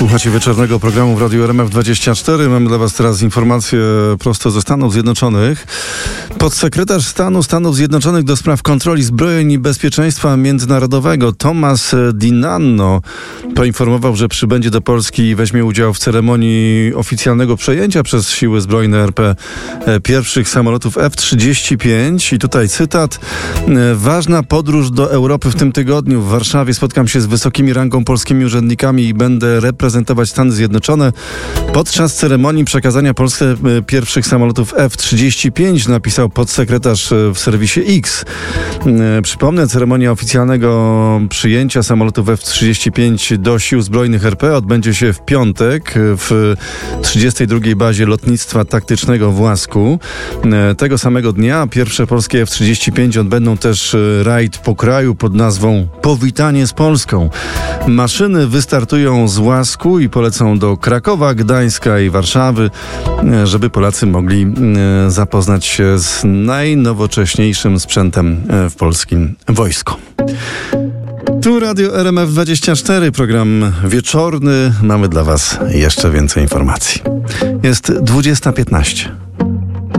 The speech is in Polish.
Słuchacie wieczornego programu w Radiu RMF24. Mamy dla Was teraz informacje prosto ze Stanów Zjednoczonych. Podsekretarz stanu Stanów Zjednoczonych do spraw kontroli zbrojeń i bezpieczeństwa międzynarodowego Thomas DiNanno poinformował, że przybędzie do Polski i weźmie udział w ceremonii oficjalnego przejęcia przez siły zbrojne RP pierwszych samolotów F-35. I tutaj cytat. Ważna podróż do Europy w tym tygodniu. W Warszawie spotkam się z wysokimi rangą polskimi urzędnikami i będę reprezentować Stany Zjednoczone. Podczas ceremonii przekazania Polsce pierwszych samolotów F-35 napisał podsekretarz w serwisie X. Przypomnę, ceremonia oficjalnego przyjęcia samolotów F-35 do sił zbrojnych RP odbędzie się w piątek w 32. bazie lotnictwa taktycznego w Łasku. Tego samego dnia pierwsze polskie F-35 odbędą też rajd po kraju pod nazwą Powitanie z Polską. Maszyny wystartują z Łasku i polecą do Krakowa, Gdańska i Warszawy, żeby Polacy mogli zapoznać się z najnowocześniejszym sprzętem w polskim wojsku. Tu Radio RMF24, program wieczorny. Mamy dla Was jeszcze więcej informacji. Jest 20:15.